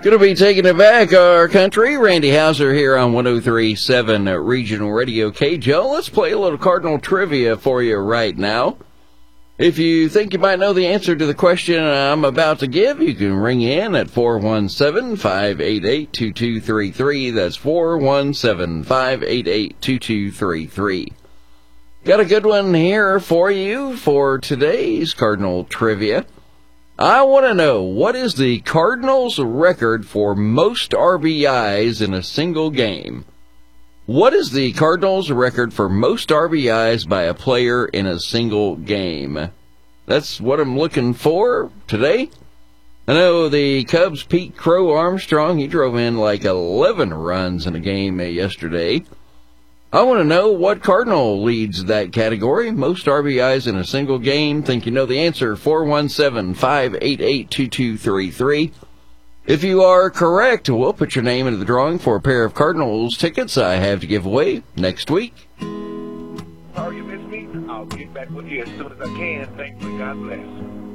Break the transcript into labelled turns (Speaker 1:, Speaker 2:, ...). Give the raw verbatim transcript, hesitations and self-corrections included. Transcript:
Speaker 1: Gonna be taking it back, our country. Randy Hauser here on one oh three point seven Regional Radio K J O. Let's play a little Cardinal trivia for you right now. If you think you might know the answer to the question I'm about to give, you can ring in at four one seven, five eight eight, two two three three. That's four one seven, five eight eight, two two three three. Got a good one here for you for today's Cardinal trivia. I want to know, what is the Cardinals' record for most R B Is in a single game? What is the Cardinals' record for most R B Is by a player in a single game? That's what I'm looking for today. I know the Cubs' Pete Crow Armstrong, he drove in like eleven runs in a game yesterday. I want to know what Cardinal leads that category. Most R B Is in a single game. Think you know the answer. four one seven, five eight eight, two two three three. If you are correct, we'll put your name into the drawing for a pair of Cardinals tickets I have to give away next week.
Speaker 2: Sorry you missed me. I'll get back with you as soon as I can. Thanks and God bless.